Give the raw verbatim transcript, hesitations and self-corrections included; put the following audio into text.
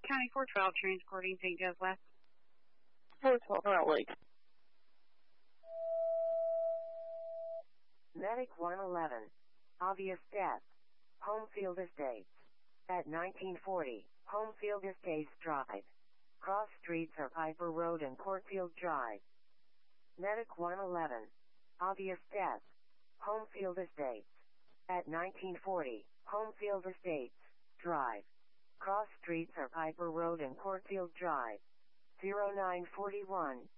County four twelve, transporting Saint Joe's West. four twelve, Route Lake. Medic one eleven. Obvious death. Homefield Estates. At nineteen forty, Homefield Estates Drive. Cross streets are Piper Road and Courtfield Drive. Medic one eleven. Obvious death. Homefield Estates. At nineteen forty, Homefield Estates Drive. Cross streets are Piper Road and Courtfield Drive. zero nine four one.